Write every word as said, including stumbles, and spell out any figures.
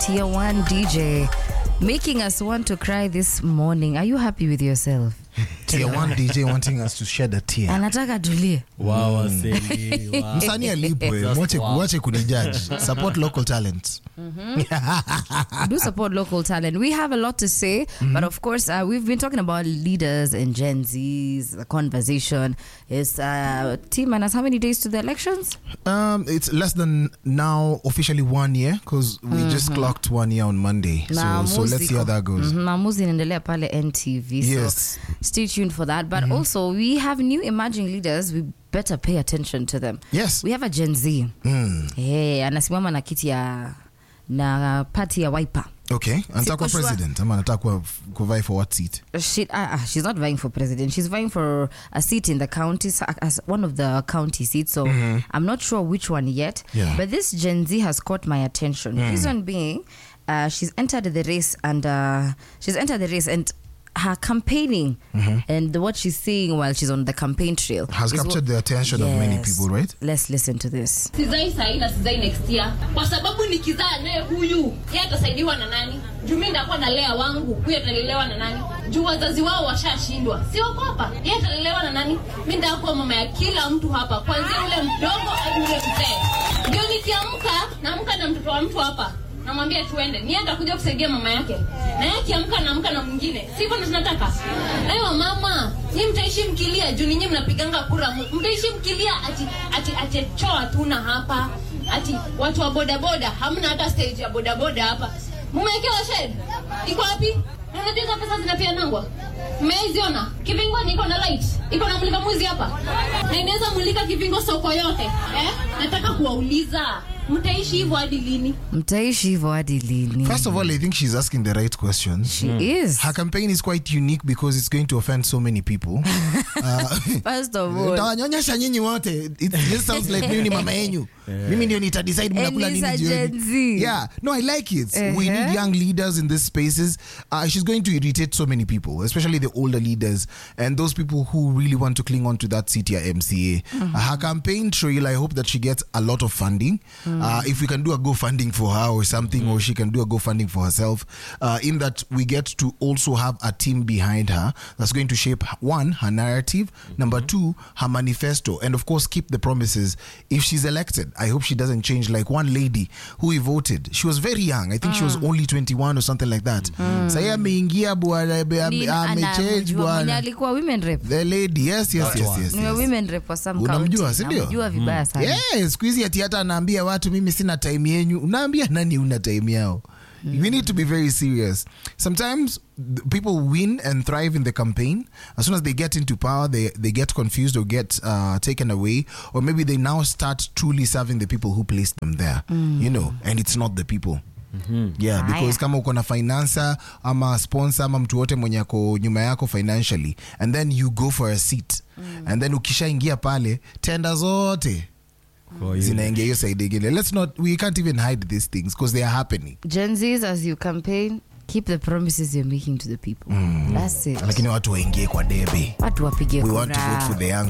Tier one D J, making us want to cry this morning. Are you happy with yourself? Tier one D J wanting us to shed a tear. Anataka tulie. Wow, wasemi. Wow. Msanii alipwe, mwache mwache kunijudge. Support local talents. Mm-hmm. Do support local talent. We have a lot to say, mm-hmm. but of course, uh, we've been talking about leaders and Gen Zs. The conversation is uh, T minus how many days to the elections? Um, it's less than now officially one year because we mm-hmm. just clocked one year on Monday. Na so, so let's see how that goes. Maamuzi inaendelea pale N T V. Yes. So stay tuned for that. But mm-hmm. also, we have new emerging leaders. We better pay attention to them. Yes. We have a Gen Z. Mm. Hey, anasimama na kiti ya na party ya Wiper. Okay. Anataka president. Ama anataka kuvai for what seat? She, uh, she's not vying for president. She's vying for a seat in the county, as one of the county seats. So mm-hmm. I'm not sure which one yet. Yeah. But this Gen Z has caught my attention. Mm. Reason being, uh, she's entered the race and uh, she's entered the race and her campaigning mm-hmm. and what she's saying while she's on the campaign trail has captured what, the attention yes. of many people, right? Let's listen to this. Sizai sahi na sizai next year. Kwa sababu nikizaa naye huyu, yeye atasaidiwa na nani? Juu mimi ndakuwa nalea wangu, huyu atalelewa na nani? Juu wazazi wao washashindwa. Si wako hapa? Yeye atalelewa na nani? Mimi ndakuwa mama ya kila mtu hapa, kuanzia ule mdogo hadi ule mzee. Ndio nikiamka, naamka na mtoto wa mtu hapa. Namwambia tuende. Ni enda kuja kusaidia mama yake. Na yeye kiamka naamka na mwingine. Sivyo ndo tunataka. Ayo mama, nyinyi mtaishi mkilia juu nyinyi mnapiganga kura. Mtaishi mkilia ati ati ati choa tuna hapa. Ati watu wa boda boda hamna hata stage ya boda boda hapa. Mmewekewa shed. Iko wapi? Unajua pesa zinapia nangwa. Mmeiziona? Kivingo niko na light. Iko na mulika mwizi hapa. Na inaweza mulika kivingo soko yote. Eh? Nataka kuwauliza mtaishi hivyo hadi lini? Mtaishi hivyo hadi lini? First of all, I think she's asking the right questions. She mm. is. Her campaign is quite unique because it's going to offend so many people. uh, First of all, tawanyonyesha nyinyi wote. It just sounds like mimi ni mama yenu. Mimi ndio nita decide mnakula nini jioni. Yeah, no, I like it. Uh-huh. We need young leaders in these spaces. Uh, she's going to irritate so many people, especially the older leaders and those people who really want to cling on to that seat at M C A. Mm-hmm. Uh, her campaign trail, I hope that she gets a lot of funding. Mm-hmm. Uh, if we can do a GoFunding for her or something, mm-hmm. or she can do a GoFunding for herself, uh, in that we get to also have a team behind her that's going to shape, one, her narrative, mm-hmm. number two, her manifesto, and of course keep the promises. If she's elected, I hope she doesn't change like one lady who we voted. She was very young. I think mm. she was only twenty-one or something like that. Mm. Sasa ameingia bwana amechange bwana. Alikuwa women rep. The lady, yes, yes, yes, yes. Ni women rep for some county. Unamjua, si ndio? Unamjua vibaya sana. Yes, siku hizi ati hata anaambia watu mimi sina time yenu. Unaambia nani una time yao? Mm. We need to be very serious. Sometimes people win and thrive in the campaign. As soon as they get into power, they, they get confused or get uh, taken away. Or maybe they now start truly serving the people who placed them there. Mm. You know, and it's not the people. Mm-hmm. Yeah, because kama uko na financer ama sponsor ama mtu wote mwenye ako nyuma yako financially, and then you go for a seat, mm. and then ukishaingia pale tenda zote zinaingia hiyo side ingine. Let's not, we can't even hide these things because they are happening. Gen Zs, as you campaign, keep the promises you're making to the people. Mm. That's it. Lakini watu waingie kwa debe. Watu wapige kura. We want to vote for the young